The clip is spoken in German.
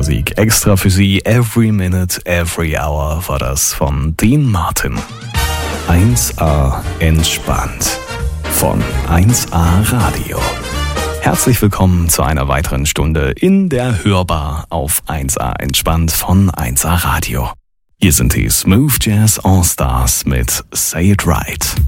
Musik extra für Sie. Every Minute, Every Hour war das von Dean Martin. 1A entspannt von 1A Radio. Herzlich willkommen zu einer weiteren Stunde in der Hörbar auf 1A entspannt von 1A Radio. Hier sind die Smooth Jazz All Stars mit Say It Right.